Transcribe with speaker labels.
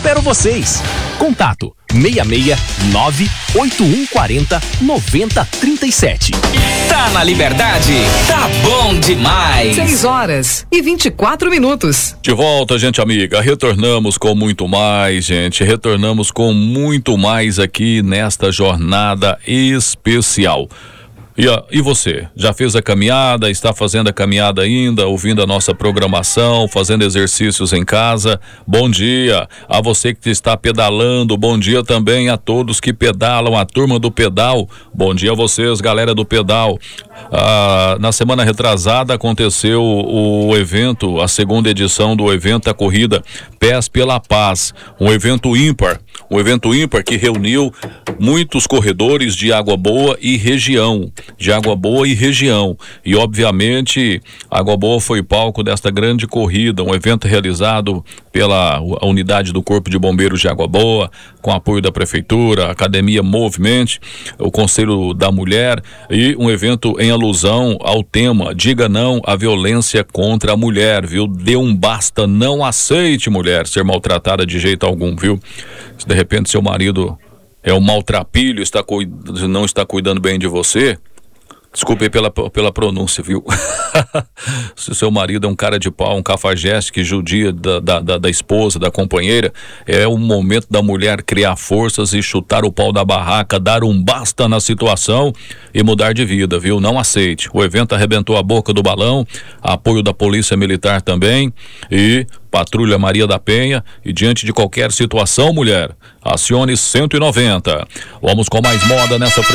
Speaker 1: Espero vocês. Contato 669-8140-9037.
Speaker 2: Tá na Liberdade? Tá bom demais.
Speaker 3: 6h24.
Speaker 4: De volta, gente amiga. Retornamos com muito mais, gente. Retornamos com muito mais aqui nesta jornada especial. E você? Já fez a caminhada? Está fazendo a caminhada ainda? Ouvindo a nossa programação? Fazendo exercícios em casa? Bom dia a você que está pedalando. Bom dia também a todos que pedalam, a turma do pedal. Bom dia a vocês, galera do pedal. Na semana retrasada aconteceu o evento, a segunda edição do evento da corrida Pés pela Paz. Um evento ímpar que reuniu muitos corredores de Água Boa e região. E obviamente Água Boa foi palco desta grande corrida, um evento realizado pela unidade do Corpo de Bombeiros de Água Boa, com apoio da Prefeitura, Academia Movimente, o Conselho da Mulher, e um evento em alusão ao tema Diga Não à Violência contra a Mulher, viu? Dê um basta, não aceite, mulher, ser maltratada de jeito algum, viu? Se de repente seu marido é um maltrapilho, não está cuidando bem de você, desculpe pela pronúncia, viu? Se seu marido é um cara de pau, um cafajeste que judia da esposa, da companheira, é o momento da mulher criar forças e chutar o pau da barraca, dar um basta na situação e mudar de vida, viu? Não aceite. O evento arrebentou a boca do balão, apoio da Polícia Militar também e Patrulha Maria da Penha. E diante de qualquer situação, mulher, acione 190. Vamos com mais moda nessa